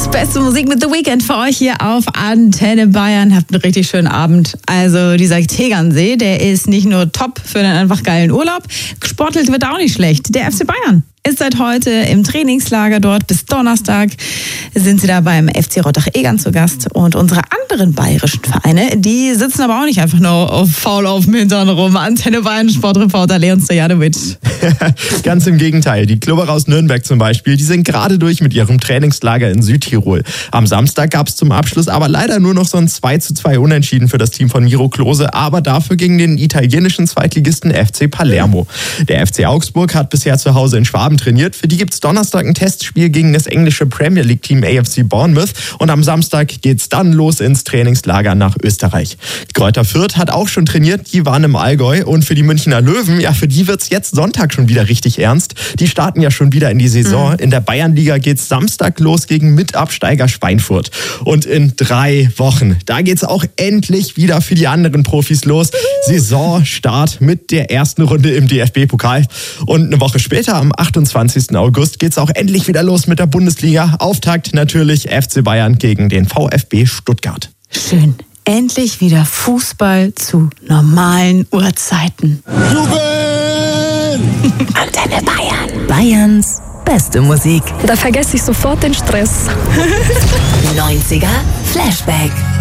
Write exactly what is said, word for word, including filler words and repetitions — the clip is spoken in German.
Beste Musik mit The Weeknd für euch hier auf Antenne Bayern. Habt einen richtig schönen Abend. Also dieser Tegernsee, der ist nicht nur top für einen einfach geilen Urlaub, gesportelt wird auch nicht schlecht. Der F C Bayern ist seit heute im Trainingslager dort. Bis Donnerstag sind sie da beim F C Rottach-Egern zu Gast. Und unsere anderen bayerischen Vereine, die sitzen aber auch nicht einfach nur auf faul auf dem Hintern rum. Antenne Bayern Sportreporter Leon Stojanovic. Ganz im Gegenteil. Die Klubber aus Nürnberg zum Beispiel, die sind gerade durch mit ihrem Trainingslager in Südtirol. Am Samstag gab es zum Abschluss aber leider nur noch so ein zwei zu zwei Unentschieden für das Team von Miro Klose, aber dafür gegen den italienischen Zweitligisten F C Palermo. Der F C Augsburg hat bisher zu Hause in Schwaben trainiert. Für die gibt es Donnerstag ein Testspiel gegen das englische Premier League Team A F C Bournemouth und am Samstag geht's dann los ins Trainingslager nach Österreich. Greuther Fürth hat auch schon trainiert, die waren im Allgäu und für die Münchner Löwen, ja für die wird's jetzt Sonntag schon wieder richtig ernst. Die starten ja schon wieder in die Saison. Mhm. In der Bayernliga geht's Samstag los gegen Mitabsteiger Schweinfurt. Und in drei Wochen, da geht's auch endlich wieder für die anderen Profis los. Mhm. Saisonstart mit der ersten Runde im D F B-Pokal. Und eine Woche später, am achtundzwanzigsten August, geht's auch endlich wieder los mit der Bundesliga. Auftakt natürlich F C Bayern gegen den VfB Stuttgart. Schön. Endlich wieder Fußball zu normalen Uhrzeiten. Jubel! Antenne Bayern. Bayerns beste Musik. Da vergesse ich sofort den Stress. neunziger Flashback.